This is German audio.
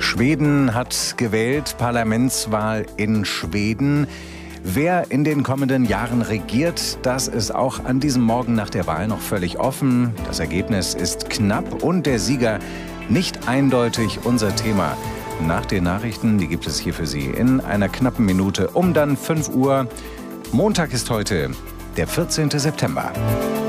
Schweden hat gewählt, Parlamentswahl in Schweden. Wer in den kommenden Jahren regiert, das ist auch an diesem Morgen nach der Wahl noch völlig offen. Das Ergebnis ist knapp und der Sieger nicht eindeutig. Unser Thema nach den Nachrichten, die gibt es hier für Sie in einer knappen Minute um dann 5 Uhr. Montag ist heute der 14. September.